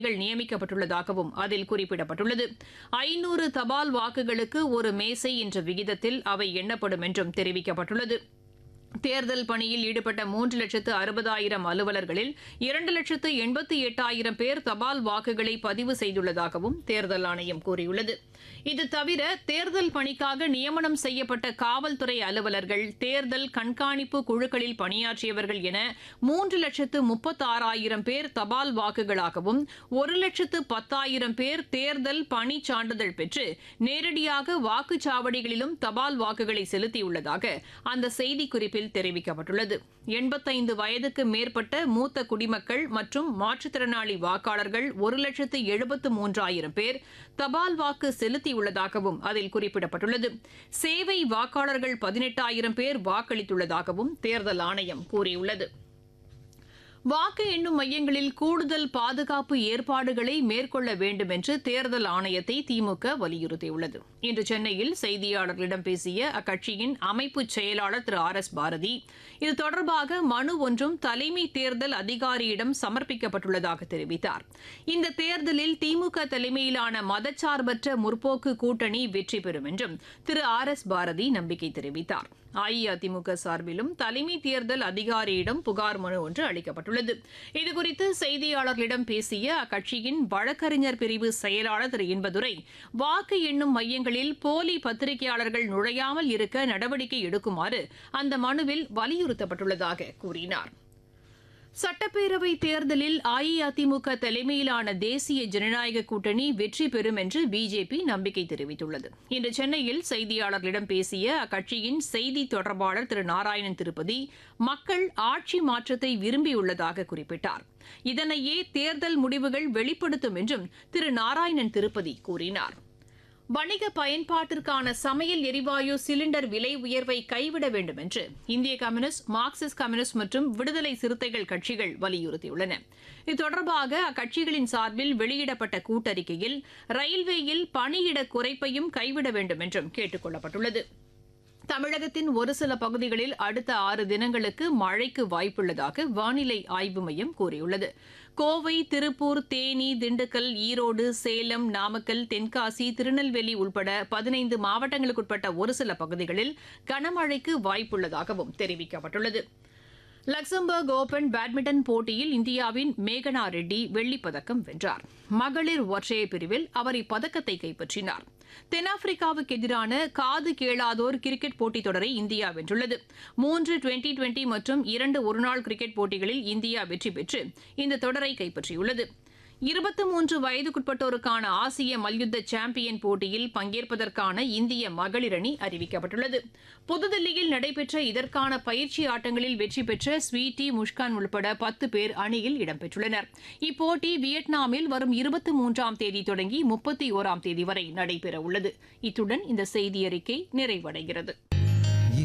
நியமிக்கப்பட்டுள்ளதாகவும் அதில் குறிப்பிடப்பட்டுள்ளது. 500 தபால் வாக்குகளுக்கு ஒரு மேசை என்ற விகிதத்தில் அவை எண்ணப்படும் என்றும் தெரிவிக்கப்பட்டுள்ளது. தேர்தல் பணியில் ஈடுபட்ட 3,60,000 அலுவலர்களில் 2,88,000 பேர் தபால் வாக்குகளை பதிவு செய்துள்ளதாகவும் தேர்தல் ஆணையம் கூறியுள்ளது. இது தவிர தேர்தல் பணிக்காக நியமனம் செய்யப்பட்ட காவல்துறை அலுவலர்கள், தேர்தல் கண்காணிப்பு குழுக்களில் பணியாற்றியவர்கள் என 3,36,000 பேர் தபால் வாக்குகளாகவும் 1,10,000 பேர் தேர்தல் பணி சான்றிதழ் பெற்று நேரடியாக வாக்குச்சாவடிகளிலும் தபால் வாக்குகளை செலுத்தியுள்ளதாக அந்த செய்திக்குறிப்பில் தெரிவிக்கப்பட்டுள்ளது. 85 வயதுக்கு மேற்பட்ட மூத்த குடிமக்கள் மற்றும் மாற்றுத்திறனாளி வாக்காளர்கள் 1,73,000 பேர் தபால் வாக்கு செலுத்தியுள்ளதாகவும் அதில் குறிப்பிடப்பட்டுள்ளது. சேவை வாக்காளர்கள் 18,000 பேர் வாக்களித்துள்ளதாகவும் தேர்தல் ஆணையம் கூறியுள்ளது. வாக்கு எண்ணும் மையங்களில் கூடுதல் பாதுகாப்பு ஏற்பாடுகளை மேற்கொள்ள வேண்டும் என்று தேர்தல் ஆணையத்தை திமுக வலியுறுத்தியுள்ளது. இன்று சென்னையில் செய்தியாளர்களிடம் பேசிய அக்கட்சியின் அமைப்பு செயலாளர் திரு RS பாரதி, இது தொடர்பாக மனு ஒன்றும் தலைமை தேர்தல் அதிகாரியிடம் சமர்ப்பிக்கப்பட்டுள்ளதாக தெரிவித்தார். இந்த தேர்தலில் திமுக தலைமையிலான மதச்சார்பற்ற முற்போக்கு கூட்டணி வெற்றி பெறும் என்றும் திரு RS பாரதி நம்பிக்கை தெரிவித்தார். அஇஅதிமுக சார்பிலும் தலைமை தேர்தல் அதிகாரியிடம் புகார் மனு ஒன்று அளிக்கப்பட்டுள்ளது. இதுகுறித்து செய்தியாளர்களிடம் பேசிய அக்கட்சியின் வழக்கறிஞர் பிரிவு செயலாளர் திரு இன்பதுரை, வாக்கு எண்ணும் மையங்களில் போலி பத்திரிகையாளர்கள் நுழையாமல் இருக்க நடவடிக்கை எடுக்குமாறு அந்த மனுவில் வலியுறுத்தப்பட்டுள்ளதாக கூறினார். சட்டப்பேரவைத் தேர்தலில் அஇஅதிமுக தலைமையிலான தேசிய ஜனநாயக கூட்டணி வெற்றி பெறும் என்று பிஜேபி நம்பிக்கை தெரிவித்துள்ளது. இன்று சென்னையில் செய்தியாளர்களிடம் பேசிய அக்கட்சியின் செய்தி தொடர்பாளர் திரு நாராயணன் திருப்பதி, மக்கள் ஆட்சி மாற்றத்தை விரும்பியுள்ளதாக குறிப்பிட்டார். இதனையே தேர்தல் முடிவுகள் வெளிப்படுத்தும் என்றும் திரு நாராயணன் திருப்பதி கூறினார். வணிக பயன்பாட்டிற்கான சமையல் எரிவாயு சிலிண்டர் விலை உயர்வை கைவிட வேண்டும் என்று இந்திய கம்யூனிஸ்ட், மார்க்சிஸ்ட் கம்யூனிஸ்ட் மற்றும் விடுதலை சிறுத்தைகள் கட்சிகள் வலியுறுத்தியுள்ளன. இது தொடர்பாக அக்கட்சிகளின் சார்பில் வெளியிடப்பட்ட கூட்டறிக்கையில் ரயில்வேயில் பணியிட குறைப்பையும் கைவிட வேண்டும் என்றும் கேட்டுக் கொள்ளப்பட்டுள்ளது. தமிழகத்தின் ஒரு சில பகுதிகளில் அடுத்த 6 தினங்களுக்கு மழைக்கு வாய்ப்புள்ளதாக வானிலை ஆய்வு மையம் கூறியுள்ளது. கோவை, திருப்பூர், தேனி, திண்டுக்கல், ஈரோடு, சேலம், நாமக்கல், தென்காசி, திருநெல்வேலி உட்பட 15 மாவட்டங்களுக்குட்பட்ட ஒரு சில பகுதிகளில் கனமழைக்கு வாய்ப்புள்ளதாகவும் தெரிவிக்கப்பட்டுள்ளது. லக்சம்பர்க் ஓபன் பேட்மிண்டன் போட்டியில் இந்தியாவின் மேகனா ரெட்டி வெள்ளிப்பதக்கம் வென்றார். மகளிர் ஒற்றையர் பிரிவில் அவர் இப்பதக்கத்தை கைப்பற்றினார். தென்னாப்பிரிக்காவுக்கு எதிரான காது கேளாதோர் கிரிக்கெட் போட்டித் தொடரை இந்தியா வென்றுள்ளது. 3 டுவெண்டி மற்றும் 2 ஒருநாள் கிரிக்கெட் போட்டிகளில் இந்தியா வெற்றி பெற்று இந்த தொடரை கைப்பற்றியுள்ளது. 23 வயதுக்குட்பட்டோருக்கான ஆசிய மல்யுத்த சாம்பியன் போட்டியில் பங்கேற்பதற்கான இந்திய மகளிர் அணி அறிவிக்கப்பட்டுள்ளது. புதுதில்லியில் நடைபெற்ற இதற்கான பயிற்சி ஆட்டங்களில் வெற்றி பெற்ற ஸ்வீட்டி, முஷ்கான் உள்பட 10 பேர் அணியில் இடம்பெற்றுள்ளனர். இப்போட்டி வியட்நாமில் வரும் 23ஆம் தேதி தொடங்கி 31ஆம் தேதி வரை நடைபெறவுள்ளது. இத்துடன் இந்த செய்தியறிக்கை நிறைவடைகிறது.